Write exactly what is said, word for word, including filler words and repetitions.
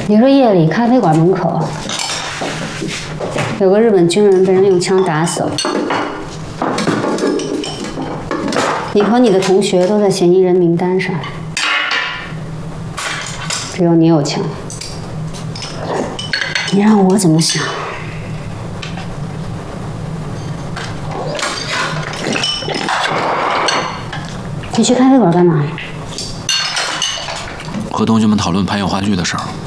你说夜里咖啡馆门口有个日本军人被人用枪打死了，你和你的同学都在嫌疑人名单上，只有你有枪，你让我怎么想？你去咖啡馆干嘛？ 和同学们讨论排演话剧的事儿。